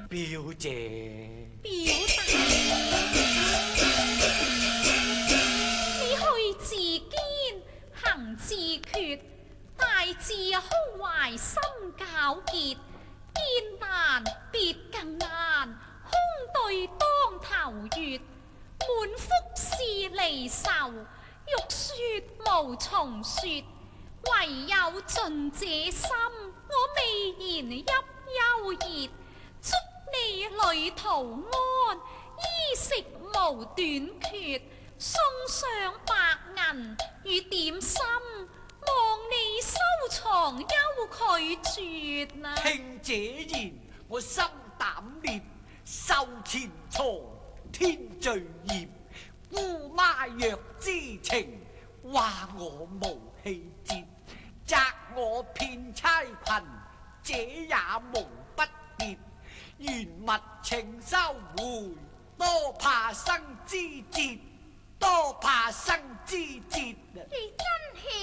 表姐， 表弟，你去自堅，行自決，大志胸懷心皎潔，艱難別更難，空對當頭月，滿腹是離愁，欲說無從說，唯有盡這心，我未言泣幽熱。祝你旅途安，衣食無短缺，送上白銀與點心，望你收藏休拒絕啊！ 聽這言，我心膽裂，受前錯天罪孽，姑媽若知情，話我無氣節，責我騙差貧，這也無不潔。緣物情收回，多怕生枝節，多怕生枝節，